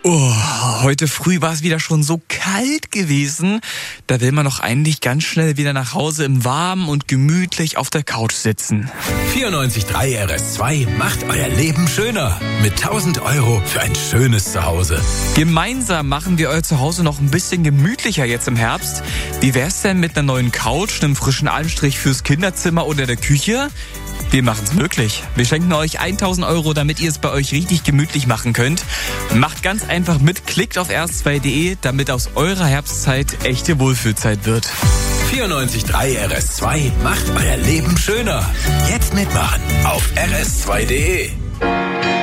Oh, heute früh war es wieder schon so kalt gewesen. Da will man doch eigentlich ganz schnell wieder nach Hause im Warmen und gemütlich auf der Couch sitzen. 94.3 RS2 macht euer Leben schöner. Mit 1.000 € für ein schönes Zuhause. Gemeinsam machen wir euer Zuhause noch ein bisschen gemütlicher jetzt im Herbst. Wie wär's denn mit einer neuen Couch, einem frischen Anstrich fürs Kinderzimmer oder der Küche? Wir machen's möglich. Wir schenken euch 1.000 €, damit ihr es bei euch richtig gemütlich machen könnt. Macht ganz einfach mit, klickt auf rs2.de, damit aus eurer Herbstzeit echte Wohlfühlzeit wird. 94.3 RS2 macht euer Leben schöner. Jetzt mitmachen auf rs2.de.